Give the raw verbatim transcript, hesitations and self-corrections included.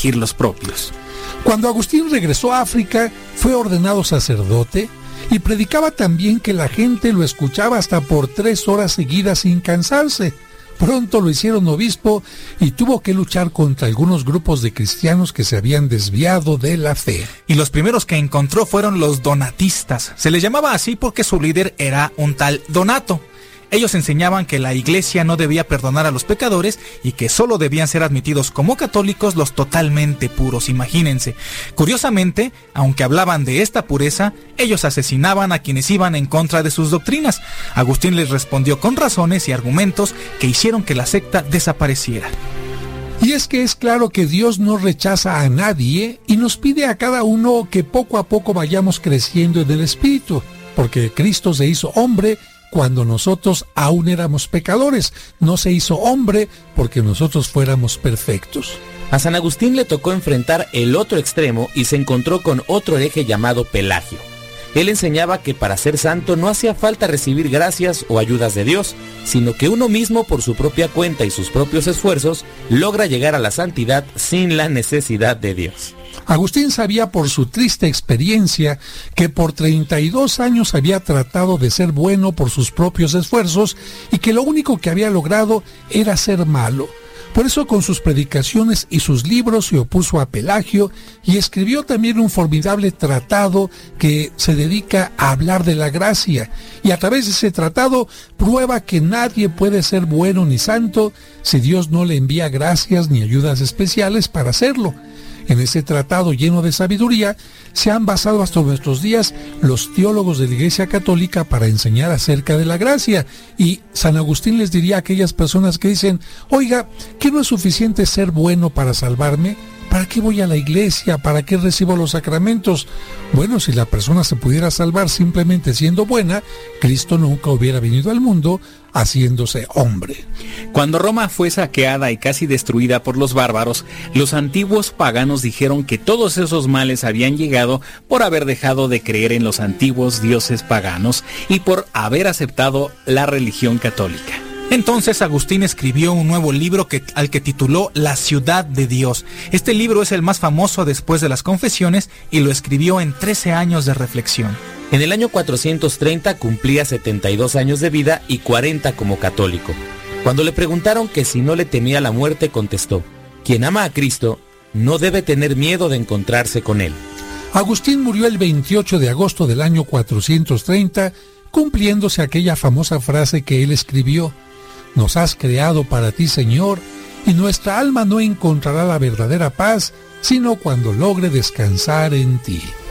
elegir los propios. Cuando Agustín regresó a África, fue ordenado sacerdote y predicaba tan bien que la gente lo escuchaba hasta por tres horas seguidas sin cansarse. Pronto lo hicieron obispo y tuvo que luchar contra algunos grupos de cristianos que se habían desviado de la fe. Y los primeros que encontró fueron los donatistas. Se les llamaba así porque su líder era un tal Donato. Ellos enseñaban que la iglesia no debía perdonar a los pecadores y que solo debían ser admitidos como católicos los totalmente puros, imagínense. Curiosamente, aunque hablaban de esta pureza, ellos asesinaban a quienes iban en contra de sus doctrinas. Agustín les respondió con razones y argumentos que hicieron que la secta desapareciera. Y es que es claro que Dios no rechaza a nadie y nos pide a cada uno que poco a poco vayamos creciendo en el Espíritu, porque Cristo se hizo hombre cuando nosotros aún éramos pecadores, no se hizo hombre porque nosotros fuéramos perfectos. A San Agustín le tocó enfrentar el otro extremo y se encontró con otro hereje llamado Pelagio. Él enseñaba que para ser santo no hacía falta recibir gracias o ayudas de Dios, sino que uno mismo por su propia cuenta y sus propios esfuerzos logra llegar a la santidad sin la necesidad de Dios. Agustín sabía por su triste experiencia que por treinta y dos años había tratado de ser bueno por sus propios esfuerzos y que lo único que había logrado era ser malo. Por eso con sus predicaciones y sus libros se opuso a Pelagio y escribió también un formidable tratado que se dedica a hablar de la gracia, y a través de ese tratado prueba que nadie puede ser bueno ni santo si Dios no le envía gracias ni ayudas especiales para hacerlo. En ese tratado lleno de sabiduría se han basado hasta nuestros días los teólogos de la Iglesia Católica para enseñar acerca de la gracia. Y San Agustín les diría a aquellas personas que dicen: oiga, ¿qué no es suficiente ser bueno para salvarme? ¿Para qué voy a la iglesia? ¿Para qué recibo los sacramentos? Bueno, si la persona se pudiera salvar simplemente siendo buena, Cristo nunca hubiera venido al mundo haciéndose hombre. Cuando Roma fue saqueada y casi destruida por los bárbaros, los antiguos paganos dijeron que todos esos males habían llegado por haber dejado de creer en los antiguos dioses paganos y por haber aceptado la religión católica. Entonces Agustín escribió un nuevo libro que, al que tituló La Ciudad de Dios. Este libro es el más famoso después de las Confesiones y lo escribió en trece años de reflexión. En el año cuatrocientos treinta cumplía setenta y dos años de vida y cuarenta como católico. Cuando le preguntaron que si no le temía la muerte, contestó: quien ama a Cristo no debe tener miedo de encontrarse con Él. Agustín murió el veintiocho de agosto del año cuatrocientos treinta, cumpliéndose aquella famosa frase que él escribió: nos has creado para ti, Señor, y nuestra alma no encontrará la verdadera paz, sino cuando logre descansar en ti.